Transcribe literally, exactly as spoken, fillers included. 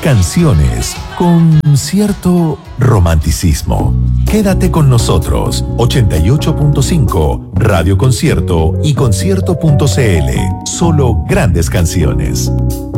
Canciones con cierto romanticismo. Quédate con nosotros. ochenta y ocho punto cinco Radio Concierto y concierto punto c l. Solo grandes canciones.